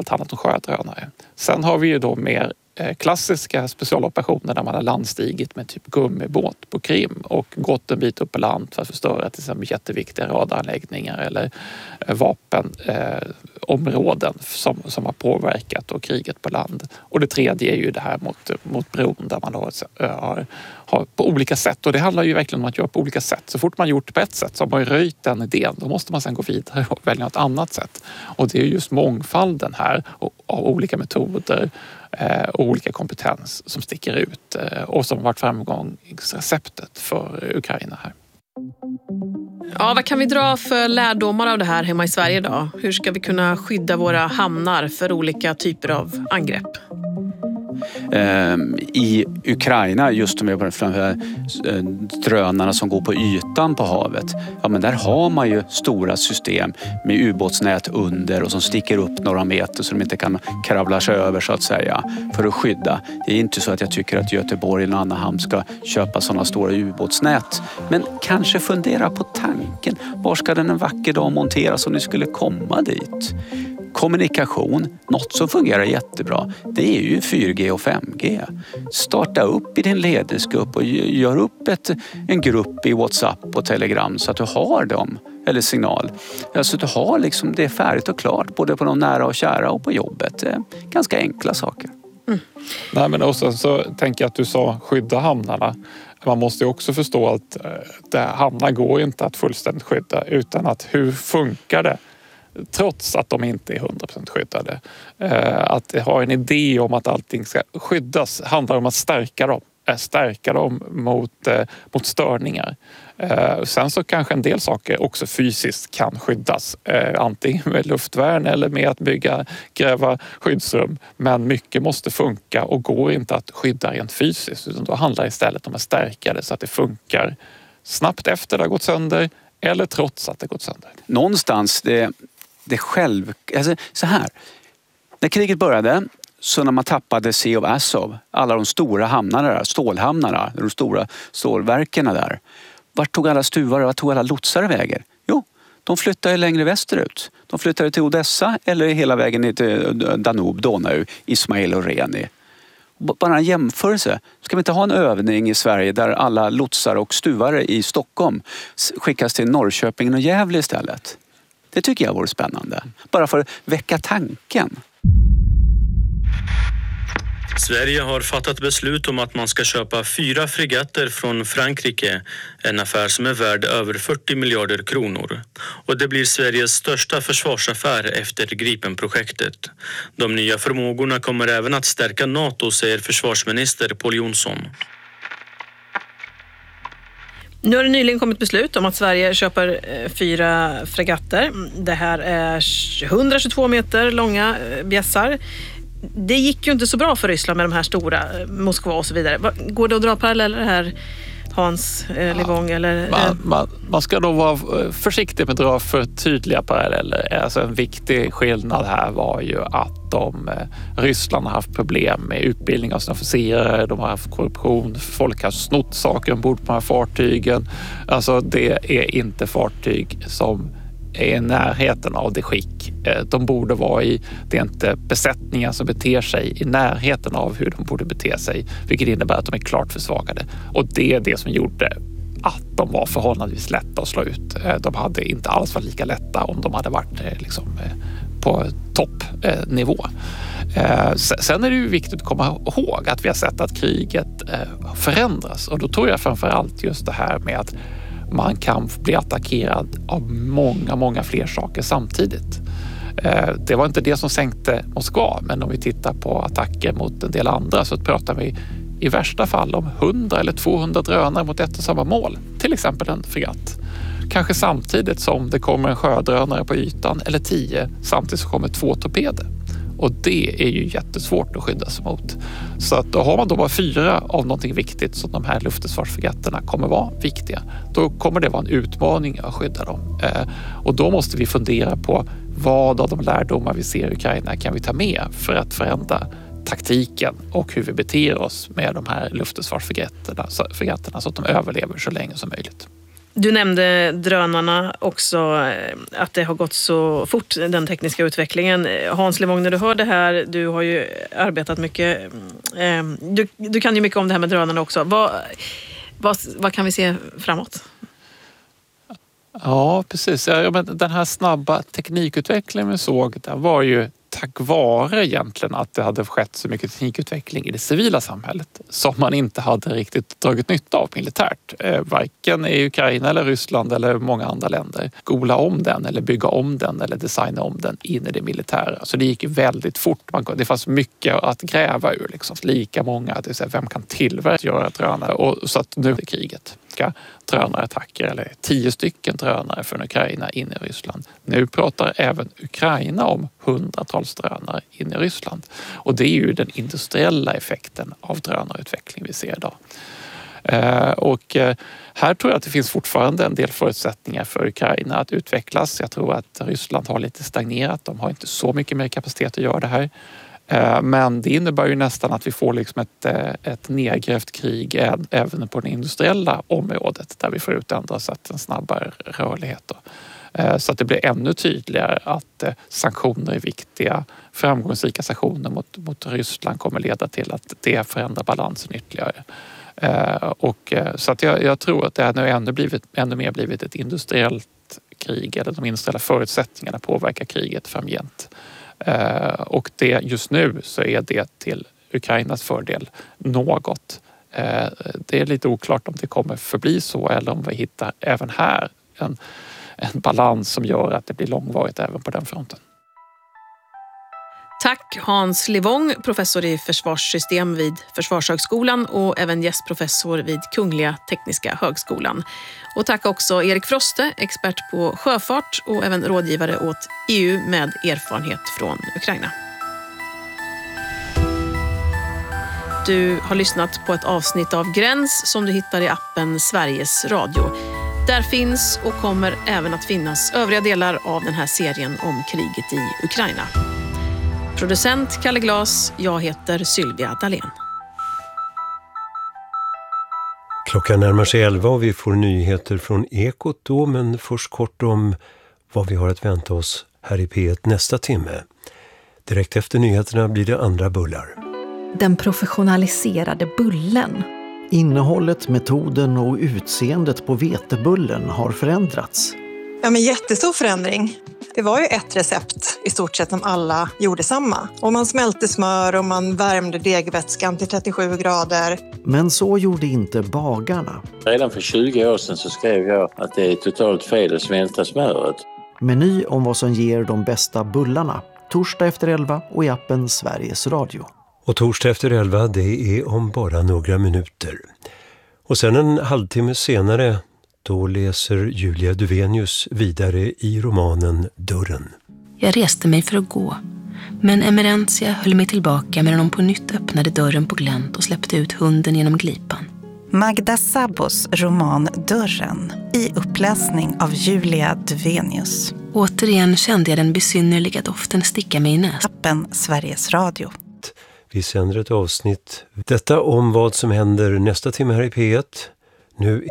framförallt handlat om sjödrönare. Sen har vi ju då mer klassiska specialoperationer där man har landstigit med typ gummibåt på Krim och gått en bit upp på land för att förstöra till exempel jätteviktiga radaranläggningar eller vapenområden som har påverkat och kriget på land. Och det tredje är ju det här mot bron där man har på olika sätt, och det handlar ju verkligen om att göra på olika sätt. Så fort man gjort på ett sätt så har man ju röjt den idén, då måste man sen gå vidare och välja ett annat sätt. Och det är just mångfalden här av olika metoder och olika kompetens som sticker ut och som har varit framgångsreceptet för Ukraina här. Ja, vad kan vi dra för lärdomar av det här hemma i Sverige då? Hur ska vi kunna skydda våra hamnar för olika typer av angrepp? I Ukraina, just som vi har framför drönarna som går på ytan på havet, ja, men där har man ju stora system med ubåtsnät under och som sticker upp några meter så de inte kan kravla sig över så att säga för att skydda. Det är inte så att jag tycker att Göteborg eller annan hamn ska köpa sådana stora ubåtsnät, men kanske fundera på tanken, var ska den en vacker dag monteras om ni skulle komma dit? Kommunikation, något som fungerar jättebra, det är ju 4G och 5G. Starta upp i din ledningsgrupp och gör upp en grupp i WhatsApp och Telegram så att du har dem, eller signal. Så att du har liksom det färdigt och klart både på de nära och kära och på jobbet. Ganska enkla saker. Mm. Nej, men också så tänker jag att du sa skydda hamnarna. Man måste ju också förstå att hamnar går inte att fullständigt skydda, utan att hur funkar det? Trots att de inte är 100% skyddade. Att ha en idé om att allting ska skyddas handlar om att stärka dem mot störningar. Sen så kanske en del saker också fysiskt kan skyddas. Antingen med luftvärn eller med att gräva skyddsrum. Men mycket måste funka och går inte att skydda rent fysiskt. Utan då handlar det istället om att stärka det så att det funkar snabbt efter det har gått sönder eller trots att det gått sönder. Någonstans så här. När kriget började, så när man tappade Sea of Azov, alla de stora hamnarna där, stålhamnarna, de stora stålverken där. Vart tog alla stuvare, vart tog alla lotsar vägen? Jo, de flyttade längre västerut. De flyttade till Odessa eller hela vägen ner till Donau, Ismail och Reni. Bara en jämförelse. Ska vi inte ha en övning i Sverige där alla lotsar och stuvare i Stockholm skickas till Norrköping och Gävle istället? Det tycker jag vore spännande. Bara för att väcka tanken. Sverige har fattat beslut om att man ska köpa 4 fregatter från Frankrike. En affär som är värd över 40 miljarder kronor. Och det blir Sveriges största försvarsaffär efter Gripen-projektet. De nya förmågorna kommer även att stärka NATO, säger försvarsminister Pål Jonsson. Nu har det nyligen kommit beslut om att Sverige köper 4 fregatter. Det här är 122 meter långa bjässar. Det gick ju inte så bra för Ryssland med de här stora, Moskva och så vidare. Går det att dra paralleller här, Hans Levång? Eller? Man ska nog vara försiktig med att dra för tydliga paralleller. Alltså en viktig skillnad här var ju att Ryssland har haft problem med utbildning av sina officerare, de har haft korruption, folk har snott saker ombord på de här fartygen. Alltså det är inte fartyg som är i närheten av det skick de borde vara i. Det är inte besättningar som beter sig i närheten av hur de borde bete sig, vilket innebär att de är klart försvagade. Och det är det som gjorde att de var förhållandevis lätta att slå ut. De hade inte alls varit lika lätta om de hade varit på toppnivå. Sen är det ju viktigt att komma ihåg att vi har sett att kriget förändras, och då tror jag framförallt just det här med att man kan bli attackerad av många fler saker samtidigt. Det var inte det som sänkte Moskva, men om vi tittar på attacker mot en del andra så pratar vi i värsta fall om 100 eller 200 drönare mot ett och samma mål. Till exempel en fregatt. Kanske samtidigt som det kommer en sjödrönare på ytan, eller 10, samtidigt som kommer 2 torpeder. Och det är ju jättesvårt att skydda sig mot. Så att då har man då bara 4 av någonting viktigt som de här luftförsvarsfregatterna kommer vara viktiga. Då kommer det vara en utmaning att skydda dem. Och då måste vi fundera på vad av de lärdomar vi ser i Ukraina kan vi ta med för att förändra taktiken och hur vi beter oss med de här luftförsvarsfregatterna så att de överlever så länge som möjligt. Du nämnde drönarna också, att det har gått så fort, den tekniska utvecklingen. Hans Levång, när du hör det här, du har ju arbetat mycket, du kan ju mycket om det här med drönarna också. Vad kan vi se framåt? Ja, precis. Ja, men den här snabba teknikutvecklingen vi såg, där var ju tack vare egentligen att det hade skett så mycket teknikutveckling i det civila samhället som man inte hade riktigt dragit nytta av militärt. Varken i Ukraina eller Ryssland eller många andra länder. Skola om den eller bygga om den eller designa om den in i det militära. Så det gick väldigt fort. Det fanns mycket att gräva ur. Liksom. Lika många, det vill säga, vem kan tillverka drönare? Och så att nu är kriget. Drönarattacker eller 10 stycken drönare från Ukraina in i Ryssland. Nu pratar även Ukraina om hundratals drönare in i Ryssland. Och det är ju den industriella effekten av drönarutveckling vi ser idag. Och här tror jag att det finns fortfarande en del förutsättningar för Ukraina att utvecklas. Jag tror att Ryssland har lite stagnerat. De har inte så mycket mer kapacitet att göra det här. Men det innebär ju nästan att vi får liksom ett nedgrävt krig även på det industriella området där vi får ut andra sätt, en snabbare rörlighet. Så att det blir ännu tydligare att sanktioner är viktiga. Framgångsrika sanktioner mot Ryssland kommer leda till att det förändrar balansen ytterligare. Så att jag tror att det har ännu mer blivit ett industriellt krig, eller de industriella förutsättningarna påverkar kriget framgent. Och just nu så är det till Ukrainas fördel något. Det är lite oklart om det kommer förbli så eller om vi hittar även här en balans som gör att det blir långvarigt även på den fronten. Tack Hans Levång, professor i försvarssystem vid Försvarshögskolan och även gästprofessor vid Kungliga Tekniska högskolan. Och tack också Erik Froste, expert på sjöfart och även rådgivare åt EU med erfarenhet från Ukraina. Du har lyssnat på ett avsnitt av Gräns som du hittar i appen Sveriges Radio. Där finns och kommer även att finnas övriga delar av den här serien om kriget i Ukraina. Producent Kalle Glas, jag heter Sylvia Dahlén. Klockan närmar sig 11 och vi får nyheter från Ekot då, men först kort om vad vi har att vänta oss här i P1 nästa timme. Direkt efter nyheterna blir det andra bullar. Den professionaliserade bullen. Innehållet, metoden och utseendet på vetebullen har förändrats. Ja, men jättestor förändring. Det var ju ett recept i stort sett som alla gjorde samma. Och man smälte smör och man värmde degvätskan till 37 grader. Men så gjorde inte bagarna. Redan för 20 år sedan så skrev jag att det är totalt fel att smälta smöret. Meny om vad som ger de bästa bullarna. Torsdag efter 11 och i appen Sveriges Radio. Och torsdag efter 11, det är om bara några minuter. Och sen en halvtimme senare, då läser Julia Duvenius vidare i romanen Dörren. Jag reste mig för att gå, men Emerentia höll mig tillbaka medan hon på nytt öppnade dörren på glänt och släppte ut hunden genom glipan. Magda Sabbos roman Dörren i uppläsning av Julia Duvenius. Återigen kände jag den besynnerliga doften sticka mig i näsan. Appen Sveriges Radio. Vi sänder ett avsnitt. Detta om vad som händer nästa timme här i P1. Nu...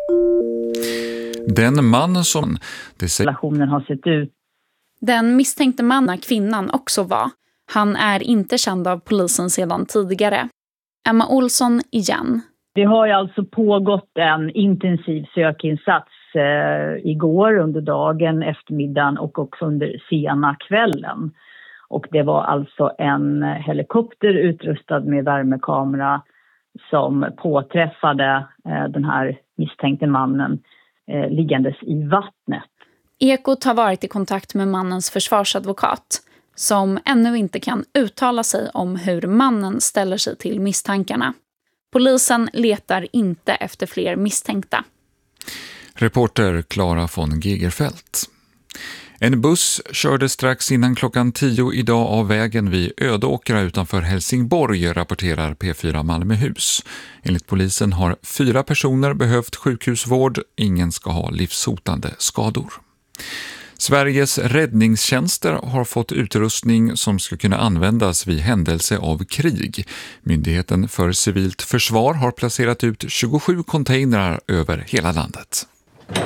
Den man som... Relationen har sett ut. Den misstänkte mannen kvinnan också var. Han är inte känd av polisen sedan tidigare. Emma Olsson igen. Det har ju alltså pågått en intensiv sökinsats igår under dagen, eftermiddagen och också under sena kvällen. Och det var alltså en helikopter utrustad med värmekamera som påträffade den här misstänkte mannen liggandes i vattnet. Ekot har varit i kontakt med mannens försvarsadvokat som ännu inte kan uttala sig om hur mannen ställer sig till misstankarna. Polisen letar inte efter fler misstänkta. Reporter Clara von Gegerfeldt. En buss körde strax innan klockan 10 idag av vägen vid Ödåkra utanför Helsingborg, rapporterar P4 Malmöhus. Enligt polisen har 4 personer behövt sjukhusvård. Ingen ska ha livshotande skador. Sveriges räddningstjänster har fått utrustning som ska kunna användas vid händelse av krig. Myndigheten för civilt försvar har placerat ut 27 containrar över hela landet.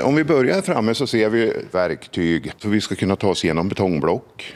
Om vi börjar framme så ser vi verktyg för vi ska kunna ta oss igenom betongblock.